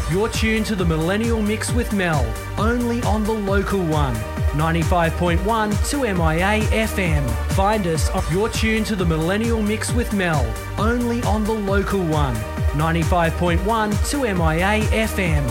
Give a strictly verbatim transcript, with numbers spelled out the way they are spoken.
You're tuned to the Millennial Mix with Mel, only on the local one, ninety-five point one to M I A F M. Find us on You're tuned to the Millennial Mix with Mel, only on the local one, ninety-five point one to M I A F M.